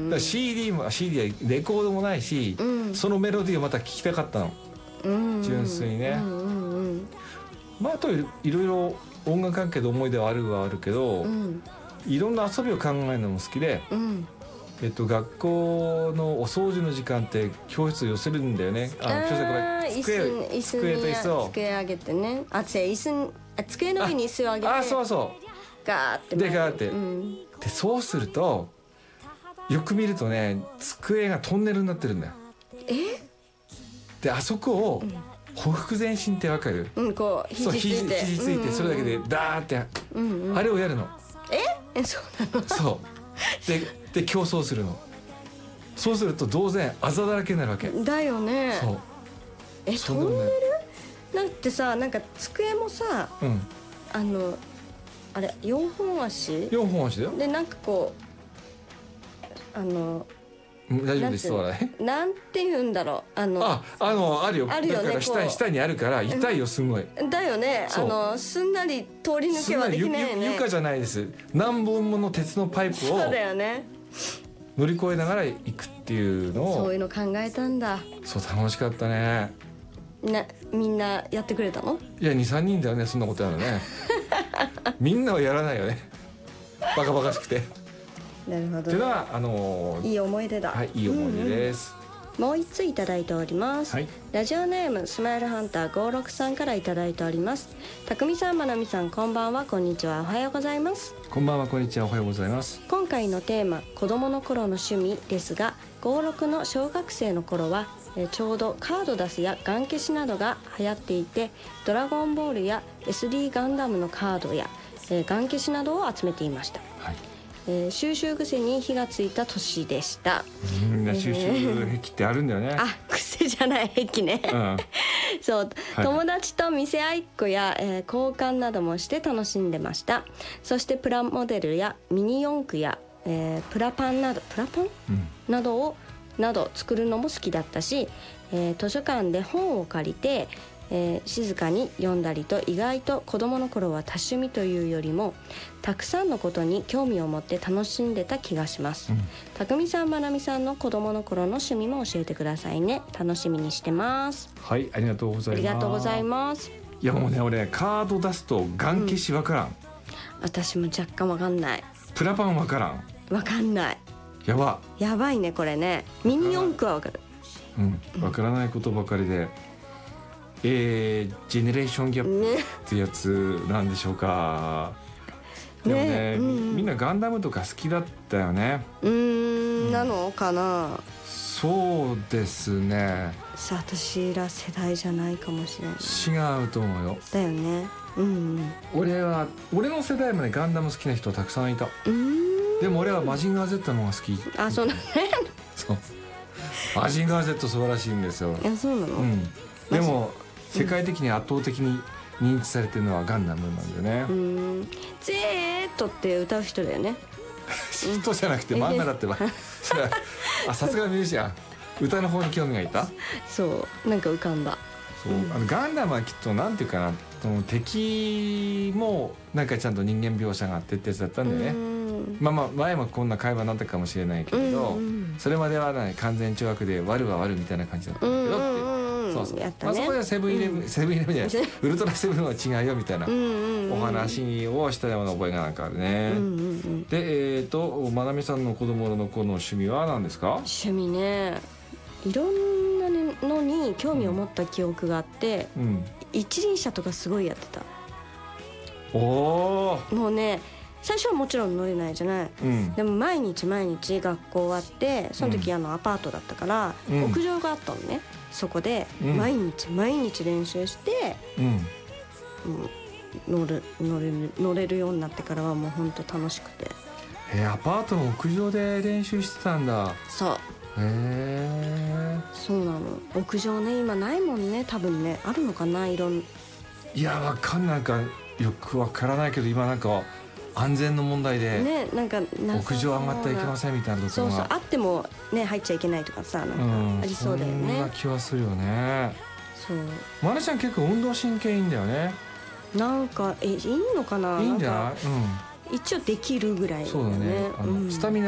ら CD はレコードもないし、そのメロディーをまた聴きたかったの、純粋にね。まああといろいろ音楽関係で思い出はあるけど、いろんな遊びを考えるのも好きで、学校のお掃除の時間って教室寄せるんだよね。教室机と椅子を机上げてね、机の上に椅子を上げて、 そうガーってでそうするとよく見るとね、机がトンネルになってるんだよ。であそこをほふ前進ってわかる？ こう肘ついてそれだけでダーって、あれをやるの。 そうなの？ そうで競争するの。そうすると当然あざだらけになるわけだよね。 そうトンネルなんてさ、なんか机もさ、あれ4本足だよ。 でなんかこう大丈夫です。 なんて言うんだろう、あるよ。だから下にあるから痛いよ、すごい。 だよね。すんなり通り抜けはできないよね。 床じゃないです。何本もの鉄のパイプをそうだよね、 乗り越えながら行くっていうのを。 そういうの考えたんだ。 そう、楽しかったね。 みんなやってくれたの？ いや 2,3 人だよね、そんなことやるね。みんなはやらないよね、バカバカしくて。 なるほど、 っていうのはいい思い出だ。 はい、いい思い出です。 もう一ついただいております、ラジオネームスマイルハンター56さんからいただいております。たくみさん、まなみさん、こんばんは、こんにちは、おはようございます。 こんばんは、こんにちは、おはようございます。 今回のテーマ、子供の頃の趣味ですが、56の小学生の頃はちょうどカードダスやガン消しなどが流行っていて、ドラゴンボールや SD ガンダムのカードやガン消しなどを集めていました。収集癖に火がついた年でした。 収集癖ってあるんだよね。 癖じゃない癖ね。そう、友達と見せ合いっこや、交換などもして楽しんでました。そしてプラモデルやミニ四駆や、プラパンなどなど作るのも好きだったし、図書館で本を借りて、静かに読んだりと、意外と子供の頃は多趣味というよりもたくさんのことに興味を持って楽しんでた気がします。たくみさん、まなみさんの子供の頃の趣味も教えてくださいね。楽しみにしてます。 はい、ありがとうございます。 ありがとうございます。 いやもうね、俺カード出すとガン消しわからん。 私も若干わかんない。 プラパンわからん。 わかんない。 やばいね、これね。ミニ四駆はわかる。 わからないことばかりで、ジェネレーションギャップってやつなんでしょうか。でもね、みんなガンダムとか好きだったよね。 なのかな。 そうですね。 さあ、私ら世代じゃないかもしれない。 違うと思うよ。 だよね。 俺の世代までガンダム好きな人たくさんいた。でも俺はマジンガー Z の方が好き。 そうなのね。 そう、マジンガー Z 素晴らしいんですよ。 そうなの。 でも世界的に圧倒的に認知されてるのはガンダムなんだよね。 Z って歌う人だよね。 人じゃなくて漫画だってば。さすがミュージシャン、歌の方に興味がいた。 そう、なんか浮かんだ。 そう、ガンダムはきっとなんていうかな、敵もなんかちゃんと人間描写があってってやつだったんだよね。前もこんな会話になったかもしれないけれど、それまでは完全懲悪で悪は悪みたいな感じだったんだけどって。そうそう、そこでセブンイレブンじゃない、ウルトラセブンは違うよみたいなお話をしたような覚えがなんかあるね。で、まなみさんの子供の頃の趣味は何ですか？ 趣味ね、いろんなのに興味を持った記憶があって、一輪車とかすごいやってた。もうね、最初はもちろん乗れないじゃない、でも毎日学校終わって、その時アパートだったから、屋上があったのね。そこで毎日練習して、乗れるようになってからはもう本当楽しくて。 アパートの屋上で練習してたんだ。 そう。そうなの。屋上ね、今ないもんね、多分ね。あるのかな、いや、わかんないか、よくわからないけど、今なんか安全の問題でね、なんか屋上上がってはいけませんみたいなところが、 あってもね、入っちゃいけないとかさ、なんかありそうだよね。 そんな気はするよね。 そう。 まなちゃん結構運動神経いいんだよね。 なんかいいのかな。 いいんじゃない？ 一応できるぐらいだよね。 そうだね。スタミナ